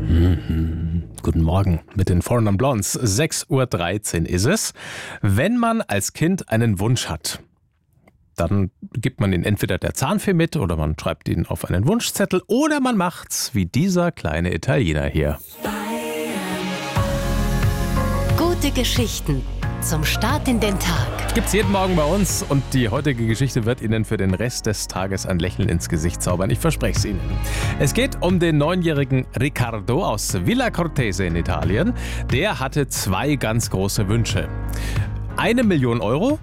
Guten Morgen mit den Foreign Blondes. 6.13 Uhr ist es. Wenn man als Kind einen Wunsch hat, dann gibt man ihn entweder der Zahnfee mit oder man schreibt ihn auf einen Wunschzettel oder man macht's wie dieser kleine Italiener hier. Gute Geschichten zum Start in den Tag. Gibt's jeden Morgen bei uns und die heutige Geschichte wird Ihnen für den Rest des Tages ein Lächeln ins Gesicht zaubern. Ich verspreche es Ihnen. Es geht um den 9-jährigen Riccardo aus Villa Cortese in Italien. Der hatte 2 ganz große Wünsche. 1 Million Euro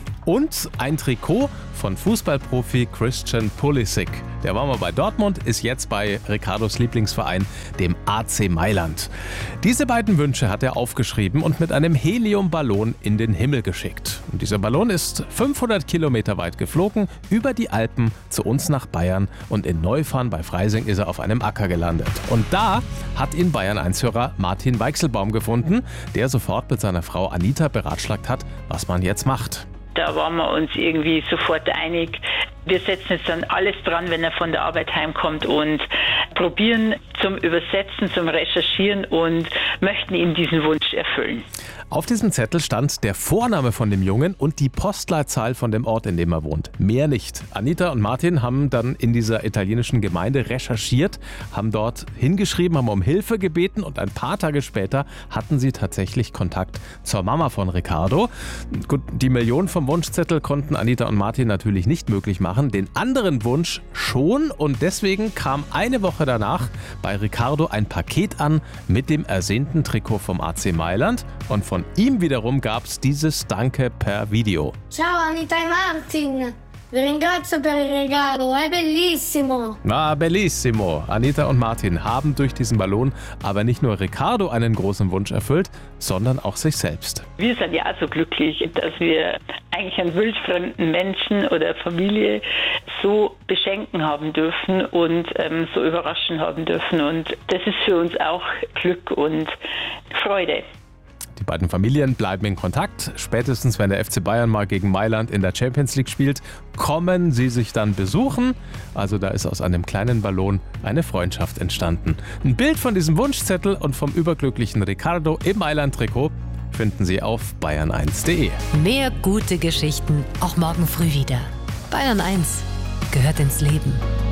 und ein Trikot von Fußballprofi Christian Pulisic. Der war mal bei Dortmund, ist jetzt bei Riccardos Lieblingsverein, dem AC Mailand. Diese beiden Wünsche hat er aufgeschrieben und mit einem Heliumballon in den Himmel geschickt. Und dieser Ballon ist 500 Kilometer weit geflogen, über die Alpen zu uns nach Bayern und in Neufahrn bei Freising ist er auf einem Acker gelandet. Und da hat ihn Bayern-1-Hörer Martin Weichselbaum gefunden, der sofort mit seiner Frau Anita beratschlagt hat, was man jetzt macht. Da waren wir uns irgendwie sofort einig. Wir setzen jetzt dann alles dran, wenn er von der Arbeit heimkommt und probieren zum Übersetzen, zum Recherchieren und möchten ihm diesen Wunsch erfüllen. Auf diesem Zettel stand der Vorname von dem Jungen und die Postleitzahl von dem Ort, in dem er wohnt. Mehr nicht. Anita und Martin haben dann in dieser italienischen Gemeinde recherchiert, haben dort hingeschrieben, haben um Hilfe gebeten und ein paar Tage später hatten sie tatsächlich Kontakt zur Mama von Riccardo. Gut, die Million vom Wunschzettel konnten Anita und Martin natürlich nicht möglich machen, den anderen Wunsch schon und deswegen kam eine Woche danach bei Riccardo ein Paket an mit dem ersehnten Trikot vom AC Mailand und von ihm wiederum gab es dieses Danke per Video. Ciao Anita e Martin, vi ringrazio per il regalo, è bellissimo. Ah, bellissimo. Anita und Martin haben durch diesen Ballon aber nicht nur Riccardo einen großen Wunsch erfüllt, sondern auch sich selbst. Wir sind ja auch so glücklich, dass wir eigentlich einen wildfremden Menschen oder Familie so beschenken haben dürfen und so überraschen haben dürfen. Und das ist für uns auch Glück und Freude. Die beiden Familien bleiben in Kontakt. Spätestens, wenn der FC Bayern mal gegen Mailand in der Champions League spielt, kommen sie sich dann besuchen. Also da ist aus einem kleinen Ballon eine Freundschaft entstanden. Ein Bild von diesem Wunschzettel und vom überglücklichen Riccardo im Mailand-Trikot finden Sie auf bayern1.de. Mehr gute Geschichten auch morgen früh wieder. Bayern 1 gehört ins Leben.